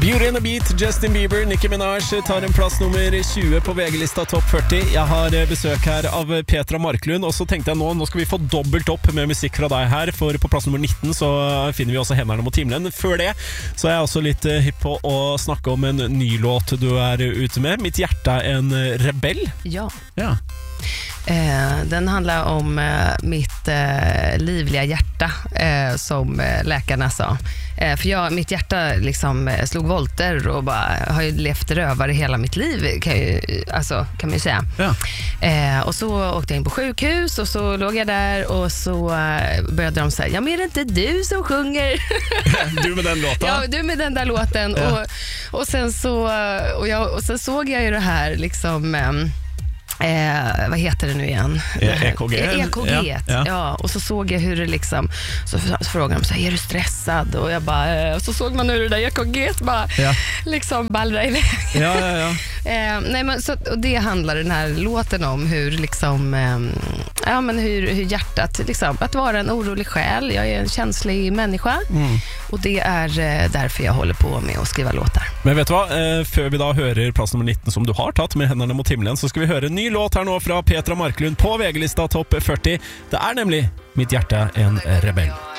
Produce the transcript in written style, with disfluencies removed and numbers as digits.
Beauty and the Beat, Justin Bieber, Nicki Minaj tar en plass nummer 20 på VG-lista Topp 40. Jeg har besøk her av Petra Marklund, og så tenkte jeg nå skal vi få dobbelt opp med musikk fra deg her, for på plass nummer 19 så finner vi også Hendene mot himmelen. Før det så er jeg også litt hypp på å snakke om en ny låt du er ute med. Mitt hjerte er en rebell. Ja. Den handlar om mitt livliga hjärta som läkarna sa. För mitt hjärta liksom slog volter och bara har ju levt rövare hela mitt liv kan man ju säga. Och så åkte jag in på sjukhus och så låg jag där och så började de säga, ja men är det inte du som sjunger? Du med den låten? Ja, du med den där låten. Och sen sen såg jag ju det här liksom vad heter det nu igen? EKG. Ja, och så såg jag hur det liksom så frågade de så här, är du stressad? Och jag bara och så såg man hur det där EKG bara liksom ballrar iväg. Nej men så och det handlar den här låten om hur liksom hur hjärtat liksom att vara en orolig själ. Jag är en känslig människa och det är därför jag håller på med att skriva låtar. Men vet du hva, før vi da hører plass nummer 19 som du har tatt med Hendene mot himmelen, så skal vi høre en ny låt her nå fra Petra Marklund på VG-lista Topp 40. Det er nemlig Mitt hjerte en rebell.